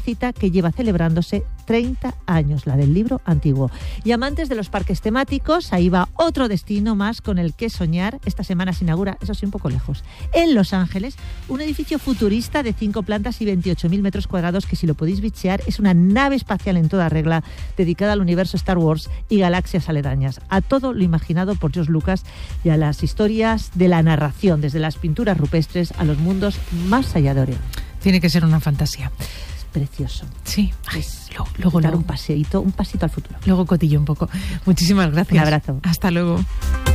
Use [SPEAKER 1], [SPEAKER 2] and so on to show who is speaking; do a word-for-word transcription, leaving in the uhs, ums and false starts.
[SPEAKER 1] cita que lleva celebrándose treinta años, la del libro antiguo. Y amantes de los parques temáticos, ahí va otro destino más con el que soñar. Esta semana se inaugura, eso sí, un poco lejos, en Los Ángeles, un edificio futurista de cinco plantas y veintiocho mil metros cuadrados que, si lo podéis bichear, es una nave espacial en toda regla dedicada al universo Star Wars y galaxias aledañas, a todo lo imaginado por George Lucas y a las historias de la narración, desde las pinturas rupestres a los mundos más allá de Orión.
[SPEAKER 2] Tiene que ser una fantasía.
[SPEAKER 1] Es precioso.
[SPEAKER 2] Sí. Ay,
[SPEAKER 1] Es
[SPEAKER 2] luego, luego,
[SPEAKER 1] dar
[SPEAKER 2] luego.
[SPEAKER 1] un paseíto, un pasito al futuro.
[SPEAKER 2] Luego cotillo un poco. Muchísimas gracias.
[SPEAKER 1] Un abrazo.
[SPEAKER 2] Hasta luego.